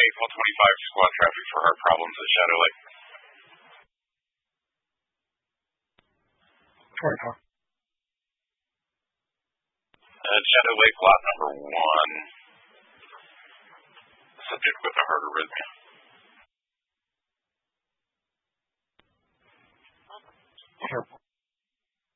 125 squad traffic for heart problems at Shadow Lake. Shadow Lake, lot number 1. Subject with a heart arrhythmia.